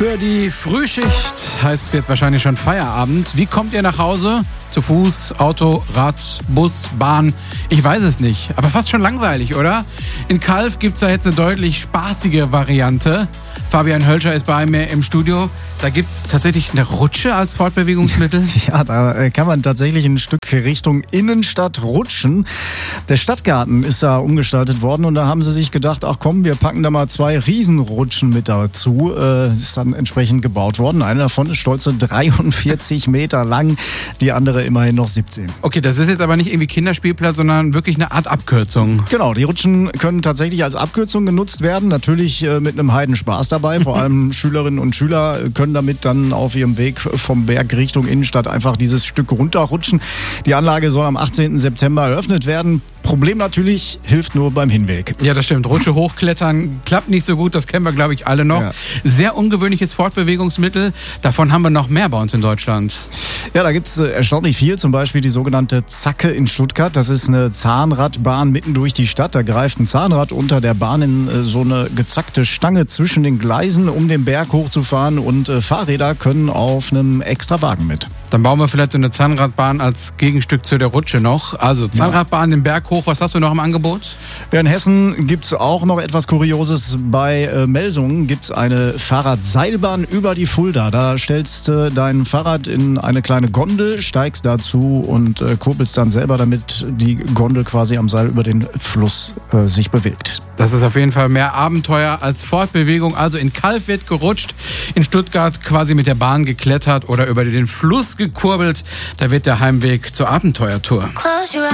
Für die Frühschicht heißt es jetzt wahrscheinlich schon Feierabend. Wie kommt ihr nach Hause? Zu Fuß, Auto, Rad, Bus, Bahn? Ich weiß es nicht, aber fast schon langweilig, oder? In Calw gibt es da jetzt eine deutlich spaßige Variante. Fabian Hölscher ist bei mir im Studio. Da gibt es tatsächlich eine Rutsche als Fortbewegungsmittel? Ja, da kann man tatsächlich ein Stück Richtung Innenstadt rutschen. Der Stadtgarten ist da umgestaltet worden und da haben sie sich gedacht, ach komm, wir packen da mal 2 Riesenrutschen mit dazu. Ist dann entsprechend gebaut worden. Eine davon ist stolze 43 Meter lang, die andere immerhin noch 17. Okay, das ist jetzt aber nicht irgendwie Kinderspielplatz, sondern wirklich eine Art Abkürzung. Genau, die Rutschen können tatsächlich als Abkürzung genutzt werden. Natürlich mit einem Heidenspaß dabei. Vor allem Schülerinnen und Schüler können damit dann auf ihrem Weg vom Berg Richtung Innenstadt einfach dieses Stück runterrutschen. Die Anlage soll am 18. September eröffnet werden. Problem natürlich, hilft nur beim Hinweg. Ja, das stimmt. Rutsche hochklettern klappt nicht so gut, das kennen wir, glaube ich, alle noch. Ja. Sehr ungewöhnliches Fortbewegungsmittel. Davon haben wir noch mehr bei uns in Deutschland. Ja, da gibt es erstaunlich viel. Zum Beispiel die sogenannte Zacke in Stuttgart. Das ist eine Zahnradbahn mitten durch die Stadt. Da greift ein Zahnrad unter der Bahn in so eine gezackte Stange zwischen den Gleisen, um den Berg hochzufahren. Und Fahrräder können auf einem extra Wagen mit. Dann bauen wir vielleicht so eine Zahnradbahn als Gegenstück zu der Rutsche noch. Also Zahnradbahn den Berg hoch. Was hast du noch im Angebot? Ja, in Hessen gibt es auch noch etwas Kurioses. Bei Melsungen gibt es eine Fahrradseilbahn über die Fulda. Da stellst du dein Fahrrad in eine kleine Gondel, steigst dazu und kurbelst dann selber, damit die Gondel quasi am Seil über den Fluss sich bewegt. Das ist auf jeden Fall mehr Abenteuer als Fortbewegung. Also in Calw wird gerutscht, in Stuttgart quasi mit der Bahn geklettert oder über den Fluss gekurbelt. Da wird der Heimweg zur Abenteuertour.